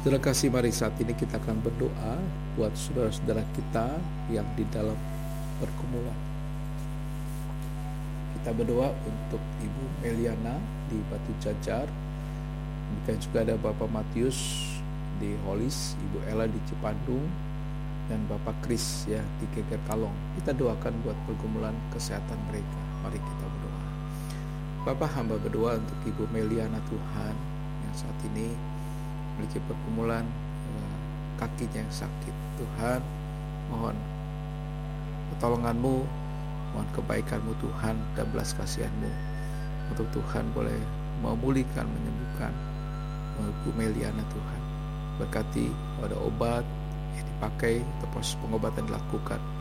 Saudara kasih, mari saat ini kita akan berdoa buat saudara-saudara kita yang di dalam pergumulan. Kita berdoa untuk Ibu Meliana di Batu Jajar, dan juga ada Bapak Matius di Holis, Ibu Ella di Cipandung, dan Bapak Kris ya di Geger Kalong. Kita doakan buat pergumulan kesehatan mereka. Mari kita berdoa. Bapak, hamba berdoa untuk Ibu Meliana Tuhan yang saat ini memiliki pergumulan kakinya yang sakit. Tuhan, mohon pertolongan-Mu, mohon kebaikan-Mu Tuhan dan belas kasihan-Mu untuk Tuhan boleh memulihkan, menyembuhkan Ibu Meliana Tuhan. Berkati pada obat yang dipakai atau proses pengobatan dilakukan,